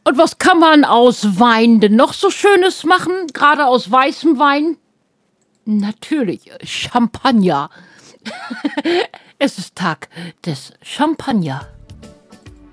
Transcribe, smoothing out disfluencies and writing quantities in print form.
Und was kann man aus Wein denn noch so Schönes machen? Gerade aus weißem Wein? Natürlich, Champagner. Es ist Tag des Champagner.